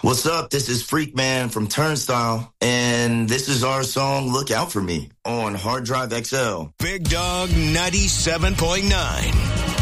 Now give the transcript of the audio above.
What's up? This is Freak Man from Turnstile, and this is our song Look Out For Me on Hard Drive XL. Big Dog 97.9.